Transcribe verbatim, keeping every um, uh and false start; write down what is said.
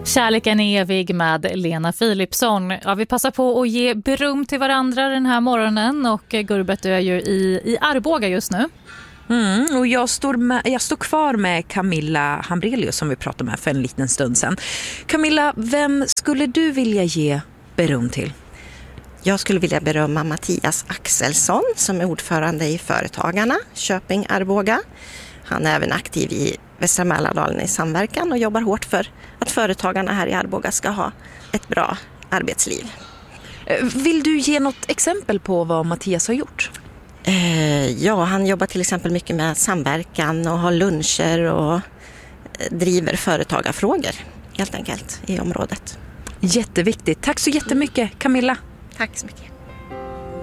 Kärleken är evig med Lena Philipsson. Ja, vi passar på att ge beröm till varandra den här morgonen och Gurbet, du är ju i, i Arboga just nu. Mm, och jag står, med, jag står kvar med Camilla Hambrelius som vi pratade med för en liten stund sedan. Camilla, vem skulle du vilja ge beröm till? Jag skulle vilja berömma Mattias Axelsson som är ordförande i Företagarna, Köping Arboga. Han är även aktiv i Västra Mälardalen i samverkan och jobbar hårt för att företagarna här i Arboga ska ha ett bra arbetsliv. Vill du ge något exempel på vad Mattias har gjort? Eh, ja, han jobbar till exempel mycket med samverkan och har luncher och driver företagarfrågor helt enkelt i området. Jätteviktigt. Tack så jättemycket, Camilla. Tack så mycket.